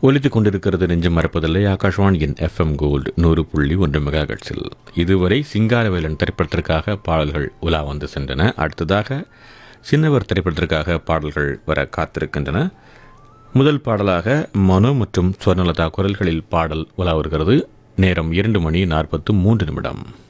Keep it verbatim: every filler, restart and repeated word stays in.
ஒலித்துக் கொண்டிருக்கிறது நெஞ்சம் மறப்பதில்லை ஆகாஷ்வாணியின் எஃப்எம் கோல்டு நூறு புள்ளி ஒன்று மெகா ஹெர்ட்ஸில். இதுவரை சிங்காரவேலன் திரைப்படத்திற்காக பாடல்கள் உலா வந்து சென்றன. அடுத்ததாக சின்னவர் திரைப்படத்திற்காக பாடல்கள் வர காத்திருக்கின்றன. முதல் பாடலாக மனோ மற்றும் ஸ்வர்ணலதா குரல்களில் பாடல் உலா வருகிறது. நேரம் இரண்டு மணி நாற்பத்து மூன்று நிமிடம்.